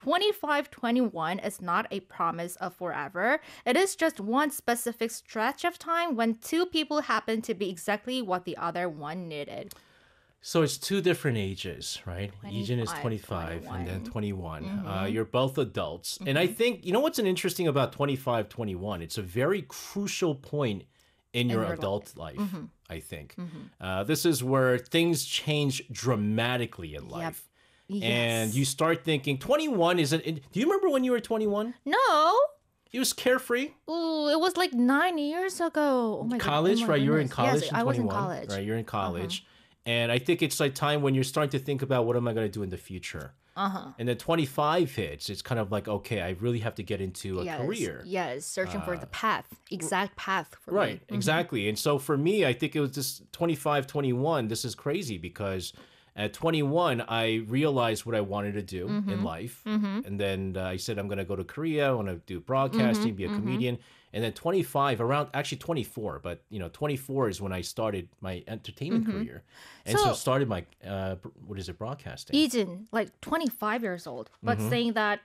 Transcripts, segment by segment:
2521 is not a promise of forever. It is just one specific stretch of time when two people happen to be exactly what the other one needed. So it's two different ages, right? 25, Ijin is 25 and then 21. 21. You're both adults. And I think, you know what's interesting about 25, 21? It's a very crucial point in your your adult life, I think. This is where things change dramatically in life. And Yes. you start thinking, 21 isn't... Do you remember when you were 21? No. It was carefree. Ooh, it was like 9 years ago. Oh my College, God. Oh my right? You were in goodness. college Yes, in I was in 21, college. right? You're in college. And I think it's like time when you're starting to think about what am I going to do in the future. And then 25 hits. It's kind of like, okay, I really have to get into a career. Yes, searching for the path, exact path for Right, me. exactly. And so for me, I think it was just 25, 21. This is crazy because at 21, I realized what I wanted to do in life. And then I said, I'm going to go to Korea. I want to do broadcasting, be a comedian. And then 25, around actually 24, but 24 is when I started my entertainment career. And so So- started my, broadcasting. Ijin, like 25 years old, but saying that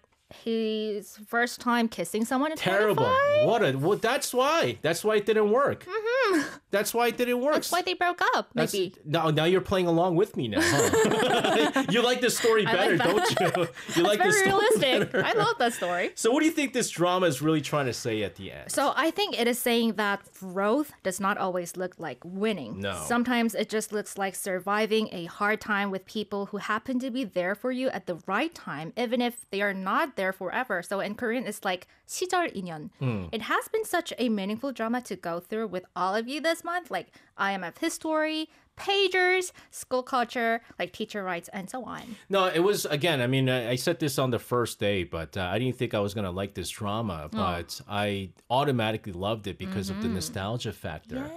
his first time kissing someone at Terrible. 25? Well, that's why. That's why it didn't work. That's why it didn't work. That's why they broke up, maybe. Now you're playing along with me now. Huh? You like this story better, that. don't you? You like Very this story realistic. better. I love that story. So what do you think this drama is really trying to say at the end? So I think it is saying that growth does not always look like winning. No. Sometimes it just looks like surviving a hard time with people who happen to be there for you at the right time, even if they are not there forever. So in Korean, it's like 시절 인연. It has been such a meaningful drama to go through with all of you this month, like IMF history, pagers, school culture, like teacher rights, and so on. No, it was, again, I mean, I said this on the first day, but I didn't think I was going to like this drama, but I automatically loved it because of the nostalgia factor.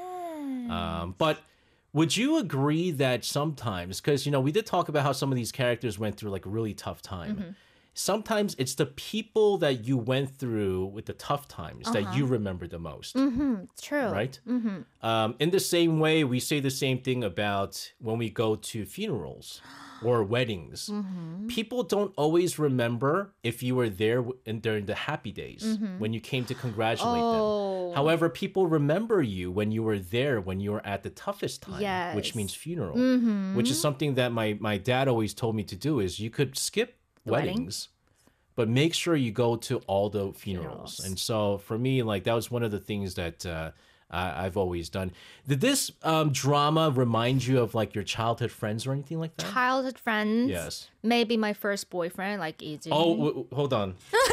But would you agree that sometimes, because, we did talk about how some of these characters went through like a really tough time. Sometimes it's the people that you went through with the tough times that you remember the most. True. Right? In the same way, we say the same thing about when we go to funerals or weddings. People don't always remember if you were there during the happy days when you came to congratulate them. However, people remember you when you were there when you were at the toughest time, which Yes. means funeral, which is something that my dad always told me to do is you could skip weddings, but make sure you go to all the funerals. And so for me, like that was one of the things that I've always done. Did this drama remind you of like your childhood friends or anything like that? Childhood friends. Yes. Maybe my first boyfriend, like Ijin. Oh, hold on.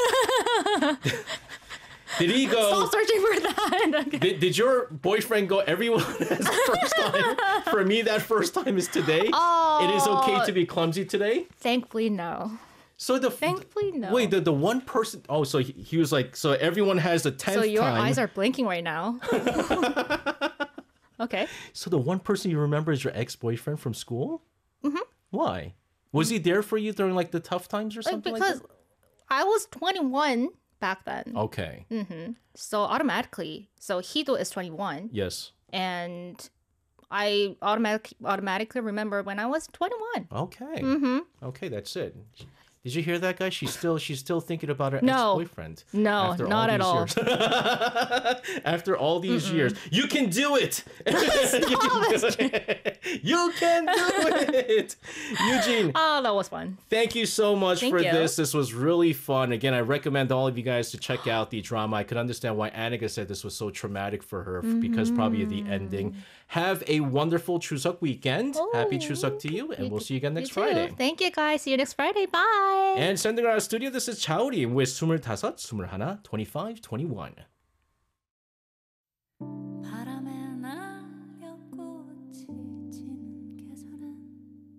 Did he go? Stop searching for that. Okay. Did your boyfriend go? Everyone has first time. For me, that first time is today. It is okay to be clumsy today. Thankfully, no. So Thankfully, no. Wait, the one person. Oh, so he was like, so everyone has the 10th So your time. eyes are blinking right now. Okay. So the one person you remember is your ex-boyfriend from school? Why? Was he there for you during like the tough times or something Because like I was 21 back then. that? Okay. So automatically, so Hido is 21. Yes. And I automatically remember when I was 21. Okay. Okay, that's it. Did you hear that, guys? She's still thinking about her No. ex-boyfriend. No, after not at all. these years. After all these years, you can do it. You can do it. You can do it. Eugene, Oh, that was fun. thank you so much Thank for you. this. This was really fun. Again, I recommend all of you guys to check out the drama. I could understand why Annika said this was so traumatic for her because probably of the ending. Have a wonderful Chuseok weekend. Happy Chuseok to you, and we'll see you again next You too. Friday. Thank you, guys. See you next Friday. Bye. And sending out our studio, this is Chaori with 25, 21, 25, 21.